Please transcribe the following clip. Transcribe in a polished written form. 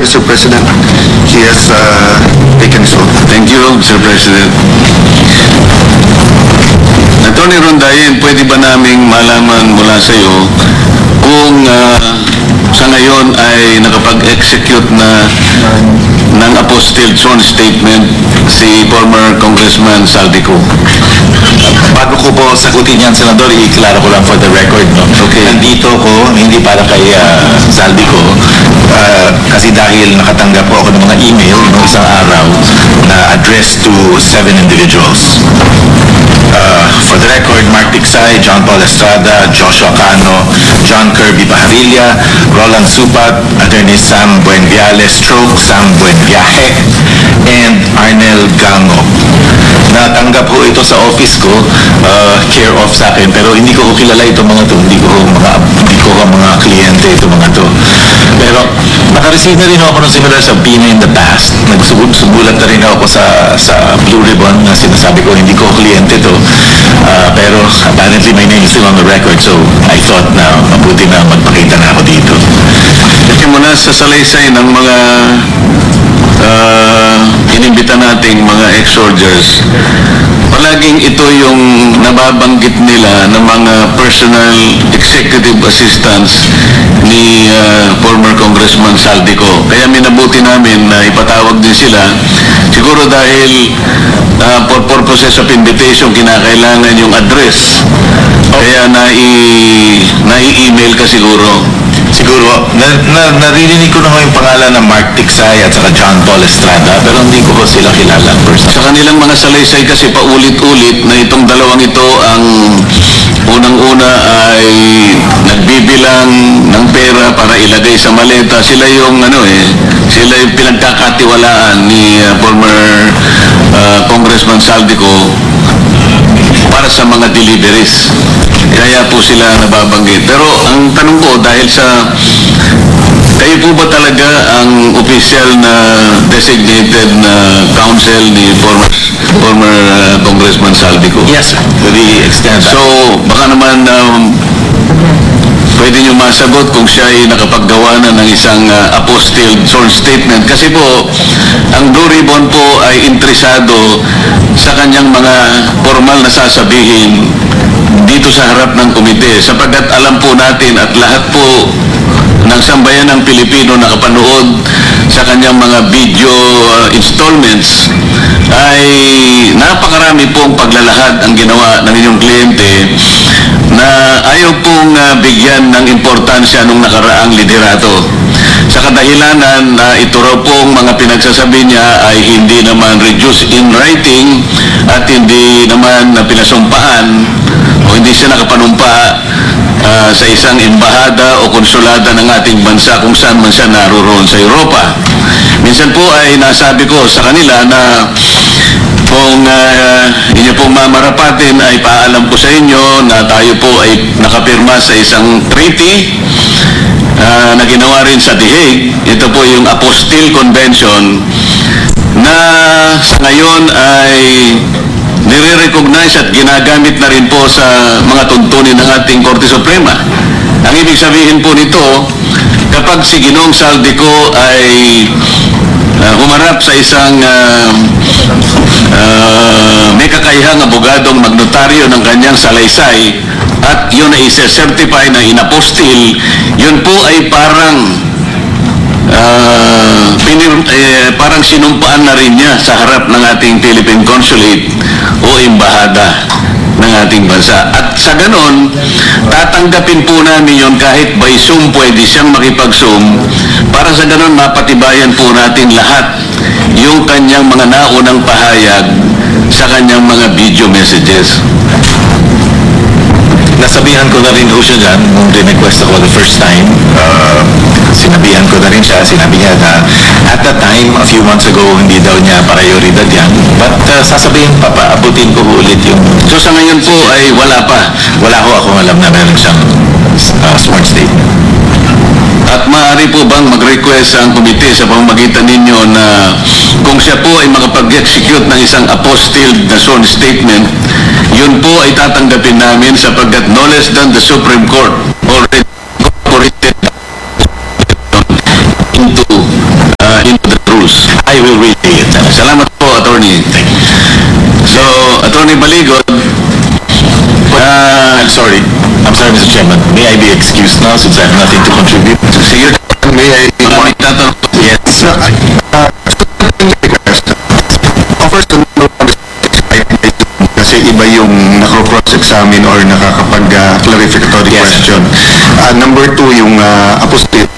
Mr. President. He has taken his oath. Thank you, Mr. President. Attorney Rondayen, pwede ba naming malaman mula sa iyo kung sa ngayon ay nakapag-execute na ng apostilled sworn statement si former Congressman Saldico? Bago ko po sagutin yan, Senador, i-klaro ko lang for the record, no? Okay. Nandito ko, hindi para kay Saldico, kasi dahil nakatanggap po ako ng mga email no, isang araw na addressed to 7 individuals. For the record, Mark Tiksay, John Paul Estrada, Joshua Cano, John Kirby Baharilla, Roland Supat, Attorney Sam Buenviales Stroke, Sam Buenviaje, and Arnel Gango. Natanggap po ito sa office ko, care of sa akin, pero hindi ko kilala itong mga to, hindi ko mga kliyente itong mga to. Pero naka-receive na rin ako ng similar subpoena in the past. Nagsubulat na rin ako sa Blue Ribbon na sinasabi ko hindi ko kliyente to. Pero apparently my name is still on the record, so I thought na mabuti na magpakita na ako dito. Kasi muna sa salaysay ng mga inimbita nating mga ex-soldiers, palaging ito yung nababanggit nila ng mga personal executive assistants ni former Congressman Saldico. Kaya minabuti namin na ipatawag din sila. Siguro dahil for purposes of invitation, kinakailangan yung address. Kaya nai-email ka siguro. Siguro, naririnig ko na yung pangalan ng Mark Tiksay at saka John Paul Estrada, pero hindi ko sila kilala personally. Sa kanilang mga salaysay kasi paulit-ulit na itong dalawang ito ang unang-una ay nagbibilang ng pera para ilagay sa maleta. Sila yung sila yung pinagkakatiwalaan ni former Congressman Saldico para sa mga deliveries. Kaya po sila nababanggit. Pero ang tanong ko, dahil sa kayo po ba talaga ang official na designated na counsel ni former Congressman Saldico? Yes, sir. To the extent. So, baka naman pwede nyo masagot kung siya ay nakapaggawa na ng isang apostilled sworn statement. Kasi po, ang Blue Ribbon po ay interesado sa kanyang mga formal na sasabihin dito sa harap ng komite, sapagkat alam po natin at lahat po ng sambayan ng Pilipino nakapanood sa kanyang mga video installments ay napakarami pong paglalahad ang ginawa ng inyong kliyente na ayaw pong bigyan ng importansya nung nakaraang liderato. Sa kadahilanan na ito raw pong mga pinagsasabi niya ay hindi naman reduced in writing at hindi naman pinasumpaan o hindi siya nakapanumpa sa isang embahada o konsulada ng ating bansa kung saan man siya naroon sa Europa. Minsan po ay nasabi ko sa kanila na kung inyo pong mamarapatin ay paalam ko sa inyo na tayo po ay nakapirma sa isang treaty na ginawa rin sa The Hague. Ito po yung Apostille Convention na sa ngayon ay nire-recognize at ginagamit na rin po sa mga tuntunin ng ating Korte Suprema. Ang ibig sabihin po nito, kapag si Ginoong Saldico ay humarap sa isang may kakayahang abogadong magnotaryo ng kanyang salaysay at yun ay isa-certify na inapostille, yun po ay parang sinumpaan na rin niya sa harap ng ating Philippine Consulate o embahada ng ating bansa. At sa ganon, tatanggapin po namin yun kahit by Zoom pwede siyang makipag-Zoom para sa ganon mapatibayan po natin lahat yung kanyang mga naunang pahayag sa kanyang mga video messages. Nasabihan ko na rin ho siya dyan nung request ako the first time. Sinabihan ko na rin siya. Sinabi niya na at that time, a few months ago, hindi daw niya prioridad yan. But sasabihin pa, paabutin ko ulit yung... So sa ngayon po ay wala pa. Wala ho akong alam na meron siyang sworn statement. At maaari po bang mag-request ang komite sa pamamagitan ninyo na kung siya po ay makapag-execute ng isang apostilled na sworn statement, yun po ay tatanggapin namin sapagkat no less than the Supreme Court already incorporated into I will relay it. Salamat po, Attorney. So, Attorney Baligod, I'm sorry, Mr. Chairman. May I be excused now since I have nothing to contribute? Sige, may I maraming tatanong. Yes. offers to know kasi iba yung nakro-cross-examine or nakakapag-clarificatory Yes. question. Number 2, yung apostille